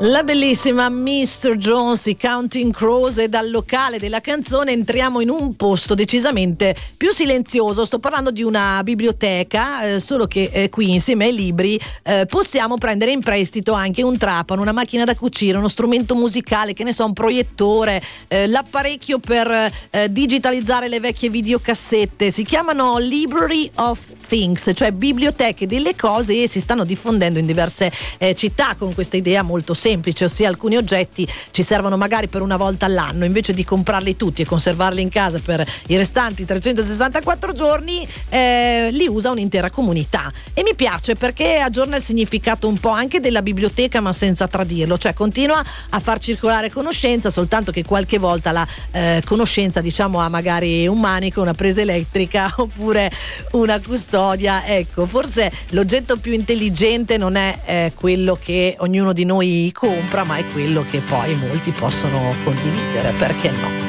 La bellissima Mr. Jones, i Counting Crows, e dal locale della canzone entriamo in un posto decisamente più silenzioso. Sto parlando di una biblioteca, solo che qui insieme ai libri possiamo prendere in prestito anche un trapano, una macchina da cucire, uno strumento musicale, che ne so, un proiettore, l'apparecchio per digitalizzare le vecchie videocassette. Si chiamano Library of Things, cioè biblioteche delle cose, e si stanno diffondendo in diverse città con questa idea molto semplice, ossia alcuni oggetti ci servono magari per una volta all'anno, invece di comprarli tutti e conservarli in casa per i restanti 364 giorni li usa un'intera comunità. E mi piace perché aggiorna il significato un po' anche della biblioteca, ma senza tradirlo, cioè continua a far circolare conoscenza, soltanto che qualche volta la conoscenza, diciamo, ha magari un manico, una presa elettrica oppure una custodia. Ecco, forse l'oggetto più intelligente non è quello che ognuno di noi compra, ma è quello che poi molti possono condividere, perché no?